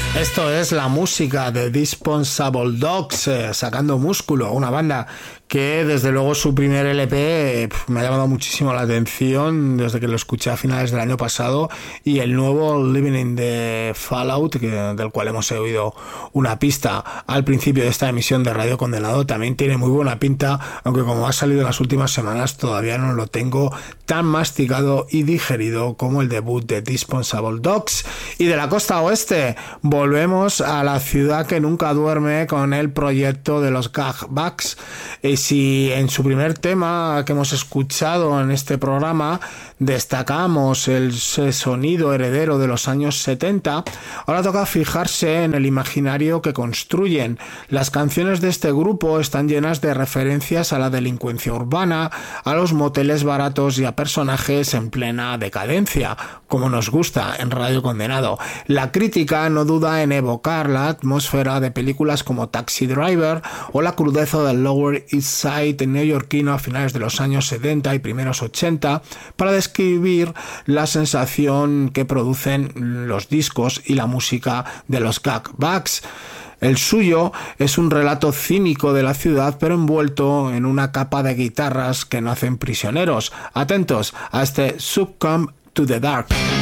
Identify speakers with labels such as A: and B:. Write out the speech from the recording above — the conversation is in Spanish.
A: Esto es la música de Disposable Dogs, sacando músculo, una banda que desde luego su primer LP me ha llamado muchísimo la atención desde que lo escuché a finales del año pasado, y el nuevo Living in the Fallout, del cual hemos oído una pista al principio de esta emisión de Radio Condenado, también tiene muy buena pinta, aunque como ha salido en las últimas semanas todavía no lo tengo tan masticado y digerido como el debut de Disposable Dogs. Y de la costa oeste volvemos a la ciudad que nunca duerme con el proyecto de los Gag-Backs. Si en su primer tema que hemos escuchado en este programa destacamos el sonido heredero de los años 70, ahora toca fijarse en el imaginario que construyen. Las canciones de este grupo están llenas de referencias a la delincuencia urbana, a los moteles baratos y a personajes en plena decadencia, como nos gusta en Radio Condenado. La crítica no duda en evocar la atmósfera de películas como Taxi Driver o la crudeza del Lower East Side neoyorquino a finales de los años 70 y primeros 80 para describir la sensación que producen los discos y la música de los Gag-Backs. El suyo es un relato cínico de la ciudad, pero envuelto en una capa de guitarras que no hacen prisioneros. Atentos a este Succumb to the Dark.